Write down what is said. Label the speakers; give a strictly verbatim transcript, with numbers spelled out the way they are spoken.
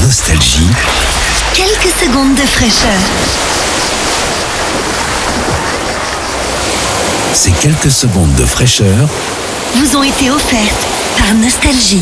Speaker 1: Nostalgie.
Speaker 2: Quelques secondes de fraîcheur.
Speaker 1: Ces quelques secondes de fraîcheur
Speaker 2: Vous ont été offertes par Nostalgie.